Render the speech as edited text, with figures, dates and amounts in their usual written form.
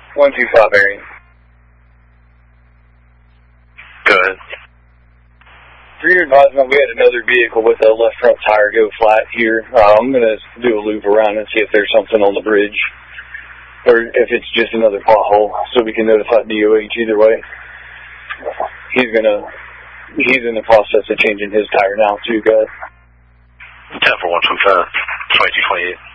125 bearing. Go ahead. For your advisement, we had another vehicle with a left front tire go flat here. I'm going to do a loop around and see if there's something on the bridge, or if it's just another pothole, so we can notify DOH either way. He's in the process of changing his tire now too, guys. 10 for 125, 2228.